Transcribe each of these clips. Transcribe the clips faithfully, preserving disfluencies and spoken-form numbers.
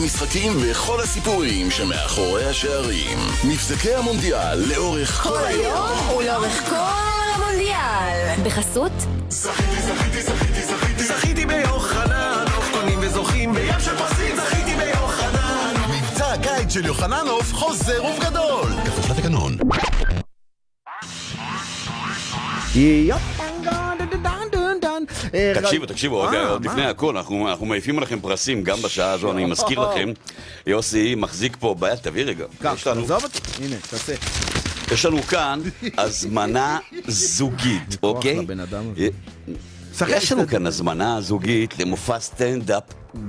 המשחקים וכל הסיפורים שמאחורי השערים. מבזקי המונדיאל לאורך כל היום ולאורך כל המונדיאל. בחסות זכיתי, זכיתי, זכיתי, זכיתי זכיתי ביוחננוף, קונים וזוכים בים של פרסים. זכיתי ביוחננוף. מבצע הקיץ של יוחננוף חוזר ובגדול. כפוף לתקנון. תקשיבו, תקשיבו, עוד לפני הכל, אנחנו מעיפים עליכם פרסים גם בשעה הזו, אני מזכיר לכם, יוסי מחזיק פה בעיה, תביא רגע. הנה, תעשה. יש לנו כאן הזמנה זוגית, אוקיי? יש לנו כאן הזמנה זוגית למופע סטנדאפ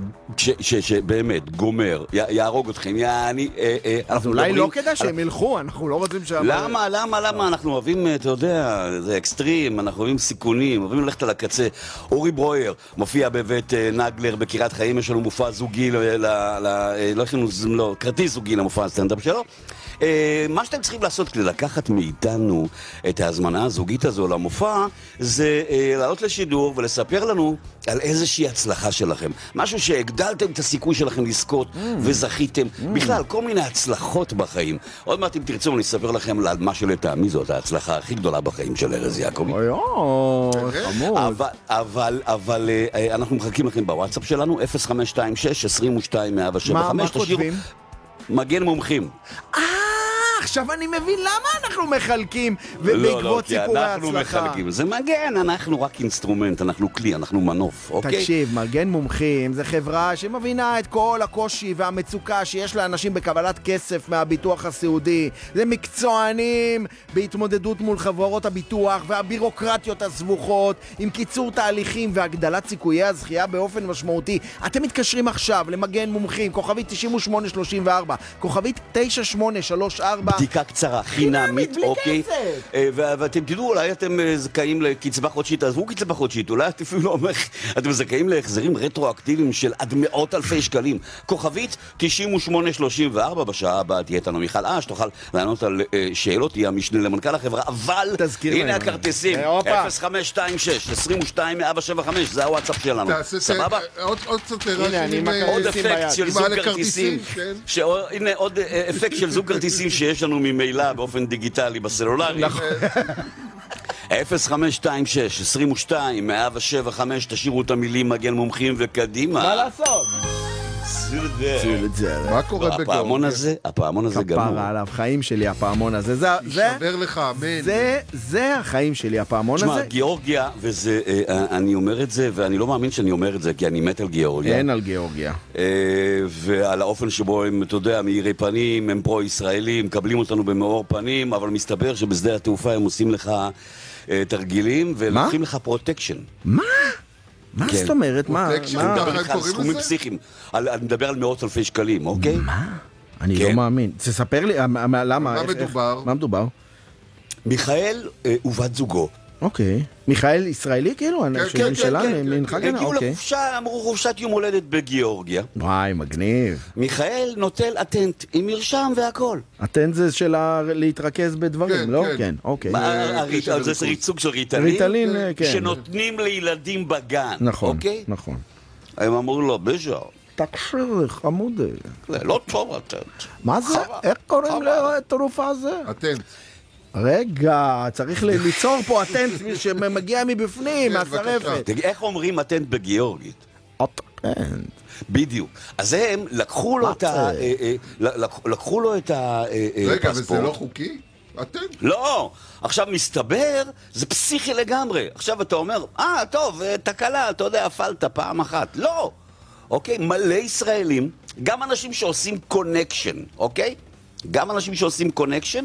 שבאמת גומר, יהרוג אתכם, יעני... אז אולי לא כדאי שהם ילכו, אנחנו לא רוצים ש... למה, למה, למה? אנחנו אוהבים, אתה יודע, זה אקסטרים, אנחנו אוהבים סיכונים, אוהבים ללכת על הקצה. אורי ברויר מופיע בבית נגלר בקירת חיים, יש לנו מופע זוגי, לא יש לנו כרטיס זוגי למופע הסטנדאפ שלו. מה שאתם צריכים לעשות כדי לקחת מאיתנו את ההזמנה הזוגית הזו למופע, זה לעלות לשידור ולספר לנו על איזושהי הצלחה שלכם. משהו שהגדלתם את הסיכוי שלכם לזכות וזכיתם. בכלל, כל מיני הצלחות בחיים. עוד מעט אם תרצו, אני אספר לכם על מה שלטעמי זאת ההצלחה הכי גדולה בחיים של ארז יעקבי. אוי, חמוד. אבל, אבל, אבל אנחנו מחכים לכם בוואטסאפ שלנו, אפס חמש שתיים שש עשרים ושתיים מאה שבע חמש. מה כותבים? מגן מומחים. אה, עכשיו אני מבין למה אנחנו מחלקים ובעקבות סיפורי ההצלחה. אנחנו מחלקים, זה מגן, אנחנו רק אינסטרומנט, אנחנו כלי, אנחנו מנוף, אוקיי? תקשיב, מגן מומחים זה חברה שמבינה את כל הקושי והמצוקה שיש לאנשים בקבלת כסף מהביטוח הסיעודי. זה מקצוענים בהתמודדות מול חברות הביטוח והבירוקרטיות הסבוכות, עם קיצור תהליכים והגדלת סיכויי הזכייה באופן משמעותי. אתם מתקשרים עכשיו למגן מומחים, כוכבית תשעים ושמונה שלושים וארבע, כוכבית תשע שמונה שלוש ארבע. בדיקה קצרה, חינמית, אוקיי? ואתם תדעו, אולי אתם זכאים לקצבה חודשית, עזבו קצבה חודשית, אולי אתם אפילו אומר, אתם זכאים להחזרים רטרואקטיביים של עד מאות אלפי שקלים. כוכבית תשעים ושמונה שלושים וארבע, בשעה הבאה תהיה איתנו מיכל אש, תוכל לענות על שאלות, תהיה המשנה למנכ"ל החברה, אבל הנה הכרטיסים, אפס חמש שתיים שש עשרים ושתיים מאה שבע חמש, זה הוואטסאפ שלנו. סבבה? עוד קצת רעשים. עוד אפקט של זוג כרטיסים. הנה עוד אפקט של זוג כרטיסים שיש לנו ממילא באופן דיגיטלי בסלולרי. אפס חמש שתיים שש עשרים ושתיים מאה שבע חמש, תשאירו את המילים מגן מומחים וקדימה. מה לעשות? מה קורה בגיאורגיה? הפעמון הזה, הפעמון הזה גמור. כפרה עליו, חיים שלי הפעמון הזה. יישבר לך, אמן. זה החיים שלי הפעמון הזה. תשמע, גיאורגיה, ואני אומר את זה, ואני לא מאמין שאני אומר את זה, כי אני מת על גיאורגיה. אין על גיאורגיה. ועל האופן שבו הם, אתה יודע, מאירי פנים, הם פרו-ישראלים, מקבלים אותנו במאור פנים, אבל מסתבר שבשדה התעופה הם עושים לך תרגילים, ולוקחים לך פרוטקשן. מה? מה זאת אומרת? מה? סכומים פסיכיים. אני מדבר על מאות אלפי שקלים, אוקיי? מה? אני לא מאמין. תספר לי, למה? מה מדובר? מה מדובר? מיכאל ובת זוגו. אוקיי. מיכאל ישראלי כאילו? כן, כן, כן. הגיעו לחופשה, אמרו חופשת יום הולדת בגיאורגיה. וואי, מגניב. מיכאל נוטל אטנט עם מרשם והכל. אטנט זה של להתרכז בדברים, לא? כן, אוקיי. זה ריצוג של ריטלין. ריטלין, כן. שנותנים לילדים בגן. נכון, נכון. הם אמרו לו, בז'ר. תקשיר, חמודי. זה לא טוב אטנט. מה זה? איך קוראים לתרופה הזה? אטנט. רגע, צריך ליצור פה אטנט שמגיע מבפנים, מהשרפת. איך אומרים אטנט בגיאורגית? אטנט. בדיוק. אז הם לקחו לו את ה... לקחו לו את ה... רגע, וזה לא חוקי? אטנט? לא! עכשיו מסתבר, זה פסיכי לגמרי. עכשיו אתה אומר, אה, טוב, תקלה, אתה יודע, אפלת פעם אחת. לא! אוקיי? מלא ישראלים, גם אנשים שעושים קונקשן, אוקיי? גם אנשים שעושים קונקשן,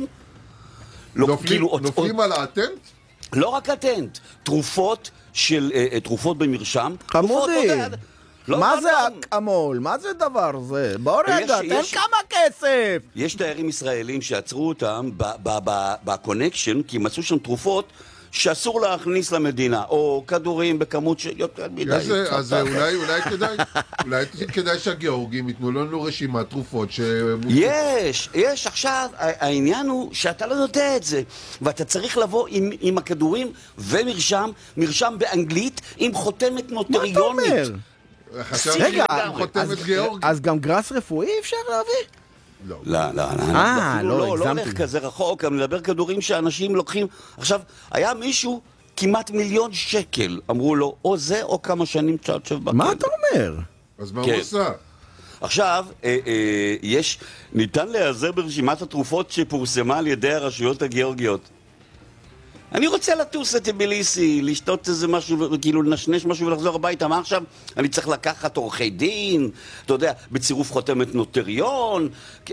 נופלים על האטנט? לא רק אטנט, תרופות של, תרופות במרשם. חמודי, מה זה אקמול? מה זה דבר זה? בוא רגע, תן כמה כסף! יש תיירים ישראלים שעצרו אותם בקונקשן, כי מצאו שם תרופות שאסור להכניס למדינה, או כדורים בכמות שיותר מדי. אז אולי, אולי כדאי, אולי כדאי שהגיאורגים ייתנו לנו רשימת תרופות ש... יש, יש. עכשיו, העניין הוא שאתה לא יודע את זה, ואתה צריך לבוא עם, עם הכדורים ומרשם, מרשם באנגלית, עם חותמת נוטריונית. מה אתה אומר? חשבתי רגע, שהוא חותם אז- את גיאורגי. אז גם גראס רפואי אפשר להביא? לא. לא, לא, אה, אפילו לא, לא, לא הגזמתי. הולך כזה רחוק, אני מדבר כדורים שאנשים לוקחים. עכשיו, היה מישהו כמעט מיליון שקל, אמרו לו, או זה או כמה שנים צ'אצ'ב בכלא. מה אתה אומר? אז מה כן. הוא עושה? עכשיו, אה, אה, יש, ניתן להיעזר ברשימת התרופות שפורסמה על ידי הרשויות הגיאורגיות. אני רוצה לטוס לטביליסי, לשתות איזה משהו, כאילו לנשנש משהו ולחזור הביתה. מה עכשיו? אני צריך לקחת עורכי דין, אתה יודע, בצירוף חותמת נוטריון.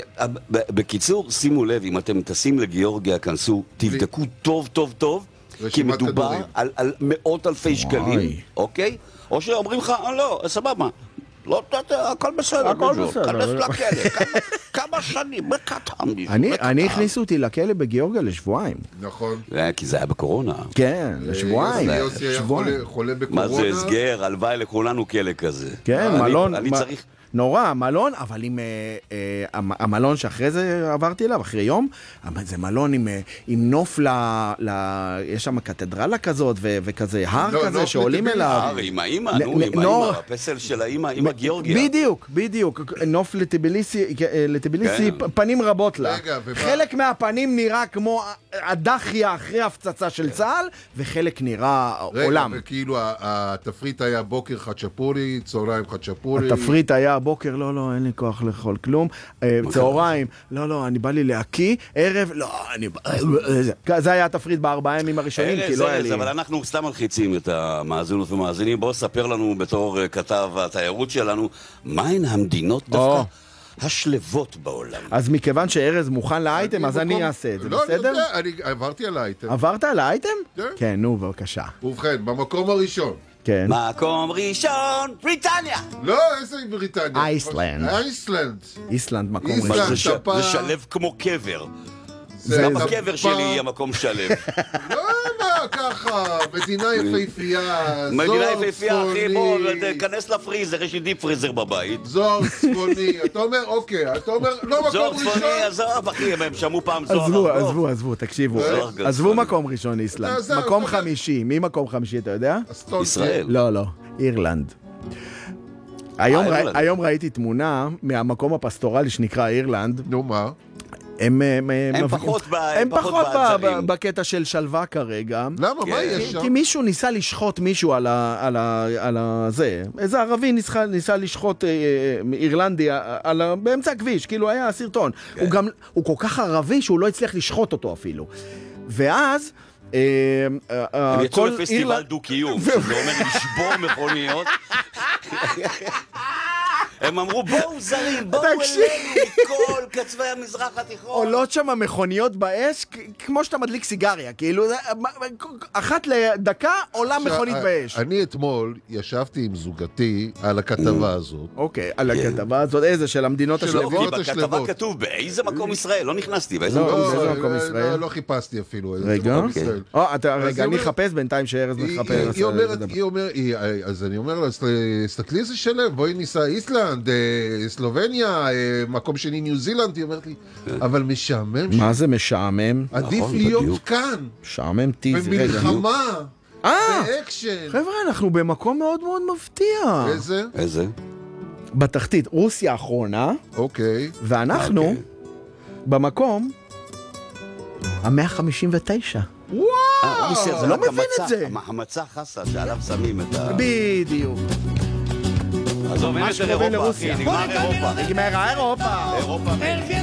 בקיצור, שימו לב, אם אתם טסים לגיאורגיה, כנסו, תבדקו טוב טוב טוב, כי רשימת מדובר כדורים. על, על מאות אלפי שקלים, וואי. אוקיי? או שאומרים לך, אה, לא, סבבה. לא, אתה יודע, הכל בסדר. הכל ג'ו. בסדר. כנס לכלא, כמה- כמה שנים, בקטן. אני, בקטן. אני הכניסו אותי לכלא בגיאורגיה לשבועיים. נכון. אה, כי זה היה בקורונה. כן, לשבועיים. יוסי- יוסי היה שבועיים. חולה- חולה מה בקורונה. זה הסגר? הלוואי לכולנו כלא כזה. כן, אני- מלון, אני מ- צריך... נורא, מלון, אבל עם אה, אה, המ- המלון שאחרי זה עברתי אליו, אחרי יום, אבל זה מלון עם, אה, עם נוף ל... ל... יש שם קתדרלה כזאת, ו, וכזה הר לא, כזה נוף שעולים לטביליסי. אליו. אה, עם האמא, נ- נו, נ- עם נור- האמא, הפסל של האמא, אמא גיאורגיה. בדיוק, בדיוק, נוף לטביליסי, אה, לטביליסי כן. פ- פנים רבות לה. רגע, ובא- חלק מהפנים נראה כמו הדחיה אחרי הפצצה של צה"ל, וחלק נראה רגע, עולם. וכאילו ה- התפריט היה בוקר חצ'פורי, צהריים חצ'פורי. התפריט היה בוקר, לא, לא, אין לי כוח לאכול כלום. אה, צהריים, לא, לא, אני בא לי להקיא. ערב, לא, אני... בא- זה היה התפריט בארבעה ימים הראשונים, כי ארז, לא היה ארז, לי... אבל אנחנו סתם מלחיצים את המאזינות ומאזינים. בואו ספר לנו בתור אה, כתב התיירות שלנו, מהן המדינות דווקא השלבות בעולם. אז מכיוון שארז מוכן לאייטם, אני אז אני במקום- אעשה את זה, לא, אני בסדר? יודע, אני עברתי על האייטם. עברת על האייטם? כן. כן, נו, בבקשה. ובכן, במקום הראשון. כן. מקום ראשון, בריטניה! לא, איזה בריטניה? אייסלנד. אייסלנד. איסלנד מקום איסלנד. ראשון. זה ש- טפה. זה שלב כמו קבר. זה גם טפה. הקבר שלי יהיה מקום שלב. לא, מה, ככה, מדינה יפהפייה, מדינה זוהר יפהפייה, אחי, בוא, צפוני, תכנס לפריזר, יש לי דיפ פריזר בבית. זוהר צפוני, אתה אומר, אוקיי, אתה אומר, לא זוהר מקום צפוני, ראשון, עזוב, אחי, הם שמעו פעם זוהר. עזבו, ארגוב. עזבו, עזבו, תקשיבו. זוהר גצפני. עזבו מקום ראשון איסלנד. עזוב, מקום עזוב. חמישי. מי מקום חמישי, אתה יודע? אסטון, ישראל. לא, לא, אירלנד. היום, אה, ראי, אירלנד. היום ראיתי תמונה מהמקום הפסטורלי שנקרא אירלנד. נו מה? הם, הם, הם פחות ב- הם פחות פחות ב- בעזרים. ב- בקטע של שלווה כרגע. למה, מה כן. יש כי, שם? כי מישהו ניסה לשחוט מישהו על ה... על ה... על ה... זה. איזה ערבי ניסה, ניסה לשחוט אה, אה, אירלנדי על ה... באמצע הכביש, כאילו היה סרטון. כן. הוא גם, הוא כל כך ערבי שהוא לא הצליח לשחוט אותו אפילו. ואז... אה, אה, הם יצאו כל לפסטיבל אירלנד- דו-קיום, שזה אומר לשבור מכוניות. הם אמרו, בואו זרים, בואו תקשיב. אלינו מכל קצווי המזרח התיכון. עולות שם מכוניות באש, כ- כמו שאתה מדליק סיגריה, כאילו, זה- אחת לדקה עולה מכונית באש. אני אתמול ישבתי עם זוגתי על הכתבה הזאת. אוקיי, על הכתבה הזאת, איזה, של המדינות של לא, השלבות? כי המדינות בכתבה השלבות. כתוב באיזה מקום ישראל, לא נכנסתי, באיזה לא, מקום באיזה ישראל. מקום לא, ישראל? לא, לא חיפשתי אפילו. איזה רגע. מקום ישראל. או, אתה, אז רגע, היא אני אומרת- אחפש בינתיים שארז היא- מחפש. היא- היא אומרת, לדבר. היא אומרת, היא- אז אני אומר לה, תסתכלי איזה שלם, בואי ניסע איסלנד, אה, סלובניה, אה, מקום שני ניו זילנד, היא אומרת לי, אבל משעמם, מה זה משעמם? עדיף נכון, להיות בדיוק. כאן, משעמם טיז. רגע. במלחמה, אה, באקשן. חבר'ה, אנחנו במקום מאוד מאוד מפתיע. איזה? איזה? בתחתית, רוסיה האחרונה, אוקיי. ואנחנו אוקיי. במקום ה-מאה חמישים ותשע. אה, רוסיה זה לא רק מבין המצע- את זה. המ- המצע חסה שעליו שמים את ה... בדיוק. עזוב, אין ממש יותר קרובים אירופה, לרוסיה. אחי, נגמר אירופה. נגמר אירופה. אירופה.